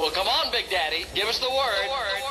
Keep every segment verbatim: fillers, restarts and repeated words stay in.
Well, come on, Big Daddy. Give us the word. The word.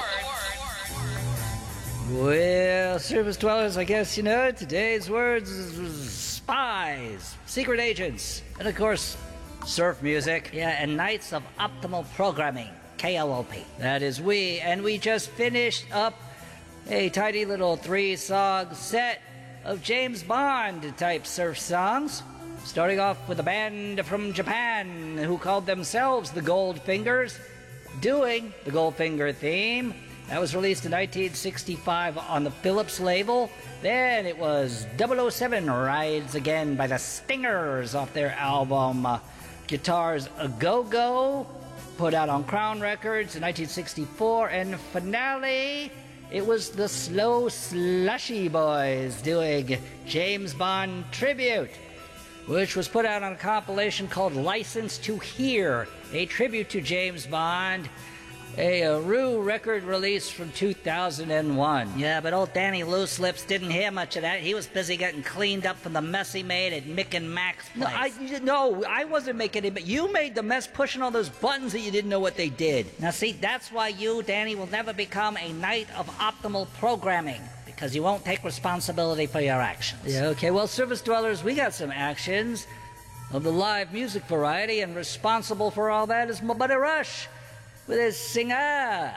Well, surface dwellers, I guess you know today's words is spies, secret agents, and of course, surf music. Yeah, and Nights of Optimal Programming, K O O P. That is we, and we just finished up a tidy little three-song set of James Bond-type surf songs, starting off with a band from Japan who called themselves the Goldfingers, doing the Goldfinger theme. That was released in nineteen sixty-five on the Philips label. Then it was double oh seven Rides Again by the Stingers off their album uh, Guitars A Go-Go, put out on Crown Records in nineteen sixty-four. And finale, it was the Slow Slushy Boys doing James Bond Tribute, which was put out on a compilation called License to Hear, a tribute to James Bond, a, a Rue record release from two thousand one. Yeah, but old Danny Loose Lips didn't hear much of that. He was busy getting cleaned up from the mess he made at Mick and Mac's place. No, I, no, I wasn't making it, but you made the mess pushing all those buttons that you didn't know what they did. Now see, that's why you, Danny, will never become a Knight of Optimal Programming, because you won't take responsibility for your actions. Yeah, okay, well, Surface Dwellers, we got some actions of the live music variety, and responsible for all that is my buddy Rush with his singer.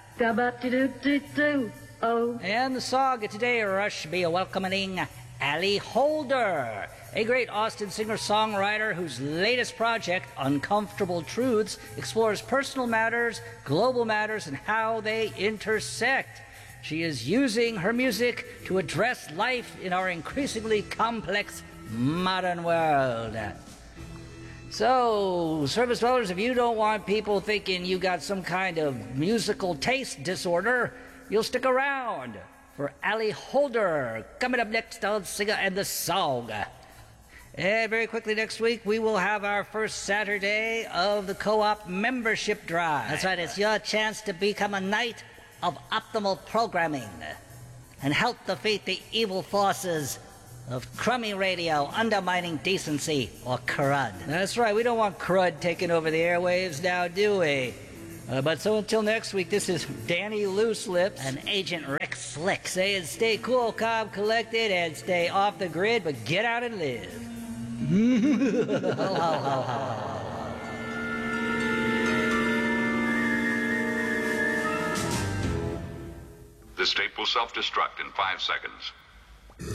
Oh. And the song of today, Rush be a welcoming Ali Holder, a great Austin singer-songwriter whose latest project, Uncomfortable Truths, explores personal matters, global matters, and how they intersect. She is using her music to address life in our increasingly complex modern world. So, Surface Dwellers, if you don't want people thinking you got some kind of musical taste disorder, you'll stick around for Ali Holder, coming up next on Singer and the Song. And very quickly next week, we will have our first Saturday of the Co-op membership drive. That's right, it's your chance to become a Knight of Optimal Programming and help defeat the evil forces of crummy radio, undermining decency, or crud. That's right, we don't want crud taking over the airwaves now, do we? Uh, but so until next week, this is Danny Loose Lips and Agent Rick Slick saying stay cool, calm, collected, and stay off the grid, but get out and live. ho, ho, ho, ho. This tape will self-destruct in five seconds.